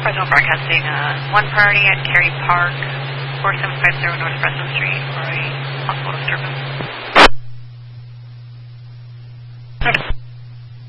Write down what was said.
Fresno Broadcasting, one priority at Cary Park, 4750 North Fresno Street for a possible disturbance.